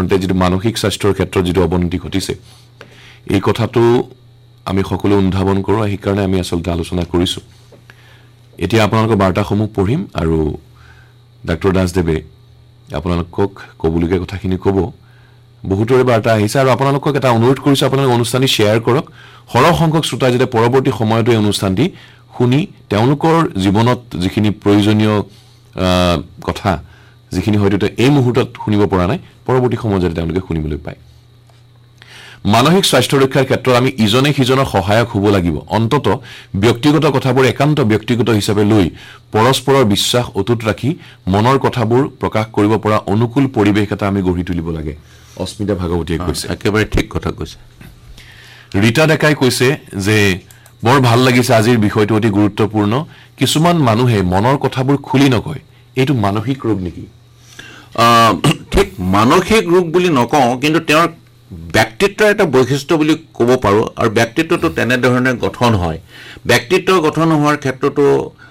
সাধাৰণতে যিটো মানসিক স্বাস্থ্যৰ ক্ষেত্ৰত যিটো অৱনতি ঘটিছে এই কথাটো আমি সকলো অনুধাৱন কৰোঁ সেইকাৰণে আমি আচলতে আলোচনা কৰিছোঁ এতিয়া আপোনালোকৰ বাৰ্তাসমূহ পঢ়িম আৰু ডাক্তৰ দাসদেৱে আপোনালোকক ক'বলগীয়া কথাখিনি ক'ব বহুতৰে বাৰ্তা আহিছে আৰু আপোনালোকক এটা অনুৰোধ কৰিছোঁ আপোনালোকে অনুষ্ঠানটি শ্বেয়াৰ কৰক সৰহ সংখ্যক শ্ৰোতাই যাতে পৰৱৰ্তী সময়তো এই অনুষ্ঠানটি শুনি তেওঁলোকৰ জীৱনত যিখিনি প্ৰয়োজনীয় কথা যিখিনি হয়তো এই মুহূৰ্তত শুনিব পৰা নাই পৰৱৰ্তী সময়ত যাতে তেওঁলোকে শুনিবলৈ পায় মানসিক স্বাস্থ্য ৰক্ষাৰ ক্ষেত্ৰত আমি ইজনে সিজনৰ সহায়ক হ'ব লাগিব অন্তত ব্যক্তিগত কথাবোৰ একান্ত ব্যক্তিগত হিচাপে লৈ পৰস্পৰৰ বিশ্বাস অটুট ৰাখি মনৰ কথাবোৰ প্ৰকাশ কৰিব পৰা অনুকূল পৰিৱেশ এটা আমি গঢ়ি তুলিব লাগে অস্মিতা ভাগৱতীয়ে কৈছে একেবাৰে ঠিক কথা কৈছে ৰীতা ডেকাই কৈছে যে বৰ ভাল লাগিছে আজিৰ বিষয়টো অতি গুৰুত্বপূৰ্ণ কিছুমান মানুহে মনৰ কথাবোৰ খুলি নকয় এইটো মানসিক ৰোগ নেকি ঠিক মানসিক ৰোগ বুলি নকওঁ কিন্তু তেওঁৰ ব্যক্তিত্বৰ এটা বৈশিষ্ট্য বুলি ক'ব পাৰোঁ আৰু ব্যক্তিত্বটো তেনেধৰণে গঠন হয় ব্যক্তিত্ব গঠন হোৱাৰ ক্ষেত্ৰতো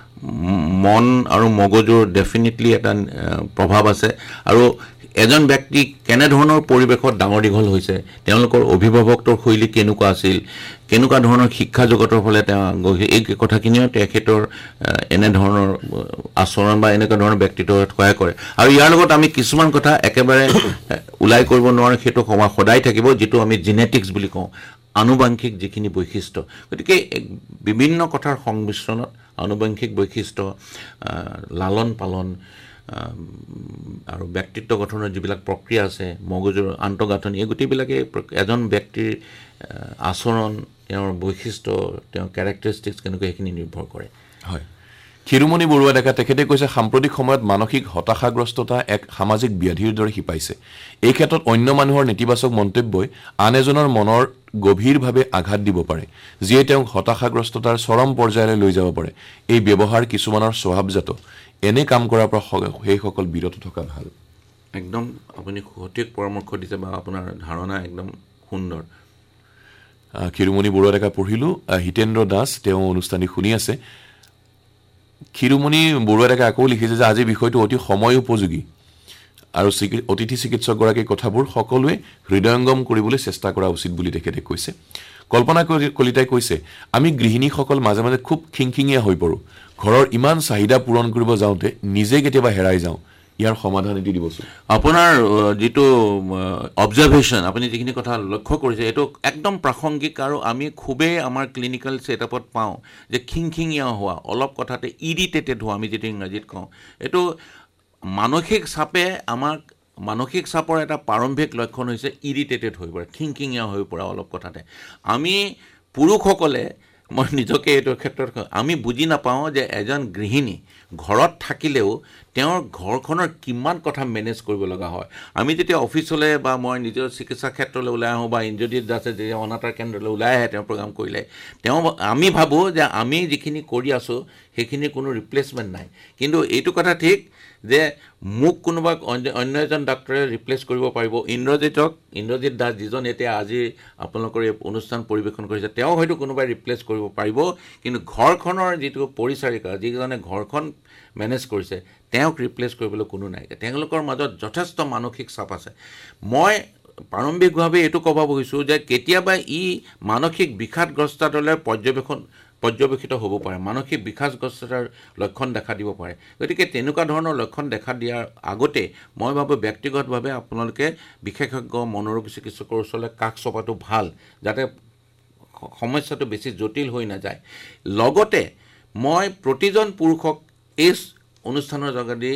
মন আৰু মগজুৰ ডেফিনেটলি এটা প্ৰভাৱ আছে আৰু এজন ব্যক্তি কেনেধৰণৰ পৰিৱেশত ডাঙৰ দীঘল হৈছে তেওঁলোকৰ অভিভাৱকৰ শৈলী কেনেকুৱা আছিল কেনেকুৱা ধৰণৰ শিক্ষা জগতৰ ফলে তেওঁ এই কথাখিনিও তেখেতৰ এনেধৰণৰ আচৰণ বা এনেকুৱা ধৰণৰ ব্যক্তিত্বত সহায় কৰে আৰু ইয়াৰ লগত আমি কিছুমান কথা একেবাৰে ওলাই কৰিব নোৱাৰোঁ সেইটো সদায় থাকিব যিটো আমি জেনেটিক্স বুলি কওঁ আনুবংশিক যিখিনি বৈশিষ্ট্য গতিকে বিভিন্ন কথাৰ সংমিশ্ৰণত আনুবংশিক বৈশিষ্ট্য লালন পালন আৰু ব্যক্তিত্ব গঠনৰ যিবিলাক প্ৰক্ৰিয়া আছে মগজুৰ আন্তঃগাঁথনি এই গোটেইবিলাকে এজন ব্যক্তিৰ আচৰণ তেওঁৰ বৈশিষ্ট্য তেওঁৰ কেৰেক্টাৰিষ্টিক্স কেনেকৈ সেইখিনি নিৰ্ভৰ কৰে হয় ক্ষীৰোমণি বৰুৱা ডেকা তেখেতে কৈছে সাম্প্ৰতিক সময়ত মানসিক হতাশাগ্ৰস্ততা এক সামাজিক ব্যাধিৰ দৰে শিপাইছে এই ক্ষেত্ৰত অন্য মানুহৰ নেতিবাচক মন্তব্যই আন এজনৰ মনৰ গভীৰভাৱে আঘাত দিব পাৰে যিয়ে তেওঁক হতাশাগ্ৰস্ততাৰ চৰম পৰ্যায়লৈ লৈ যাব পাৰে এই ব্যৱহাৰ কিছুমানৰ স্বভাৱজাত এনে কাম কৰাৰ পৰা সেইসকল বিৰত থকা ভাল একদম আপুনি সঠিক পৰামৰ্শ দিছে বা আপোনাৰ ধাৰণা একদম সুন্দৰ ক্ষীৰোমণি বৰুৱা ডেকা পঢ়িলোঁ হিতেন্দ্ৰ দাস তেওঁ অনুষ্ঠানটি শুনি আছে ক্ষীৰোমণি বৰুৱা ডেকা আকৌ লিখিছে যে আজি বিষয়টো অতি সময় উপযোগী আৰু অতিথি চিকিৎসকগৰাকীৰ কথাবোৰ সকলোৱে হৃদয়ংগম কৰিবলৈ চেষ্টা কৰা উচিত বুলি তেখেতে কৈছে কল্পনা কলিতাই কৈছে আমি গৃহিণীসকল মাজে মাজে খুব খিংখিঙীয়া হৈ পৰোঁ ঘৰৰ ইমান চাহিদা পূৰণ কৰিব যাওঁতে নিজে কেতিয়াবা হেৰাই যাওঁ ইয়াৰ সমাধান এটি দিবচোন আপোনাৰ যিটো অবজাৰভেশ্যন আপুনি যিখিনি কথা লক্ষ্য কৰিছে এইটো একদম প্ৰাসংগিক আৰু আমি খুবেই আমাৰ ক্লিনিকেল ছেটআপত পাওঁ যে খিংখিঙীয়া হোৱা অলপ কথাতে ইৰিটেটেড হোৱা আমি যিটো ইংৰাজীত কওঁ এইটো মানসিক চাপে আমাক মানসিক চাপৰ এটা প্ৰাৰম্ভিক লক্ষণ হৈছে ইৰিটেটেড হৈ পৰা খিংখিঙীয়া হৈ পৰা অলপ কথাতে আমি পুৰুষসকলে মই নিজকে এইটো ক্ষেত্ৰত আমি বুজি নাপাওঁ যে এজন গৃহিণী ঘৰত থাকিলেও তেওঁৰ ঘৰখনৰ কিমান কথা মেনেজ কৰিব লগা হয় আমি যেতিয়া অফিচলৈ বা মই নিজৰ চিকিৎসা ক্ষেত্ৰলৈ ওলাই আহোঁ বা ইন্দ্ৰজিৎ দাসে যেতিয়া অনাতাঁৰ কেন্দ্ৰলৈ ওলাই আহে তেওঁ প্ৰগ্ৰাম কৰিলে আমি ভাবোঁ যে আমি যিখিনি কৰি আছোঁ সেইখিনিৰ কোনো ৰিপ্লেচমেণ্ট নাই কিন্তু এইটো কথা ঠিক যে মোক কোনোবা অন্য এজন ডাক্তৰে ৰিপ্লেচ কৰিব পাৰিব ইন্দ্ৰজিৎ দাস যিজন এতিয়া আজি আপোনালোকৰ এই অনুষ্ঠান পৰিৱেশন কৰিছে তেওঁ হয়তো কোনোবাই ৰিপ্লেচ কৰিব পাৰিব কিন্তু ঘৰখনৰ যিটো পৰিচাৰিকা যিজনে ঘৰখন মেনেজ কৰিছে তেওঁক ৰিপ্লেচ কৰিবলৈ কোনো নাই তেওঁলোকৰ মাজত যথেষ্ট মানসিক চাপ আছে মই প্ৰাৰম্ভিকভাৱে এইটো ক'ব খুজিছোঁ যে কেতিয়াবা ই মানসিক বিষাদগ্ৰস্ততালৈ পৰ্যবেক্ষিত হ'ব পাৰে মানসিক বিষাদগ্ৰস্ততাৰ লক্ষণ দেখা দিব পাৰে গতিকে তেনেকুৱা ধৰণৰ লক্ষণ দেখা দিয়াৰ আগতে মই ভাবোঁ ব্যক্তিগতভাৱে আপোনালোকে বিশেষজ্ঞ মনোৰোগ চিকিৎসকৰ ওচৰলৈ কাষ চপাটো ভাল যাতে সমস্যাটো বেছি জটিল হৈ নাযায় লগতে মই প্ৰতিজন পুৰুষক এই অনুষ্ঠানৰ যোগেদি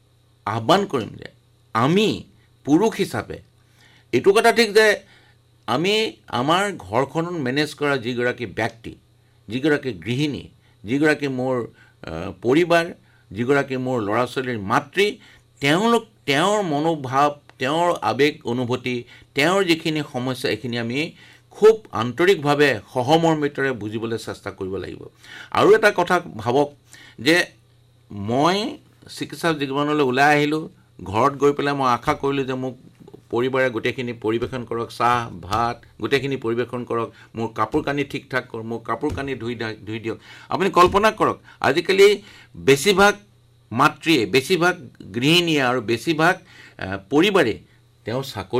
আহ্বান কৰিম যে আমি পুৰুষ হিচাপে এইটো কথা ঠিক যে আমি আমাৰ ঘৰখনত মেনেজ কৰা যিগৰাকী ব্যক্তি যিগৰাকী গৃহিণী যিগৰাকী মোৰ পৰিবাৰ যিগৰাকী মোৰ ল'ৰা ছোৱালীৰ মাতৃ তেওঁৰ মনোভাৱ তেওঁৰ আৱেগ অনুভূতি তেওঁৰ যিখিনি সমস্যা এইখিনি আমি খুব আন্তৰিকভাৱে সহমৰ্মিতাৰে বুজিবলৈ চেষ্টা কৰিব লাগিব আৰু এটা কথা ভাবক যে মই চিকিৎসা জীৱনলৈ ওলাই আহিলোঁ ঘৰত গৈ পেলাই মই আশা কৰিলোঁ যে মোক পৰিবাৰে গোটেইখিনি পৰিৱেশন কৰক চাহ ভাত গোটেইখিনি পৰিৱেশন কৰক মোৰ কাপোৰ কানি ঠিক ঠাক কৰক মোৰ কাপোৰ কানি ধুই দিয়ক আপুনি কল্পনা কৰক আজিকালি বেছিভাগ মাতৃয়ে বেছিভাগ গৃহিণীয়ে আৰু বেছিভাগ পৰিবাৰে তেওঁ চাকৰি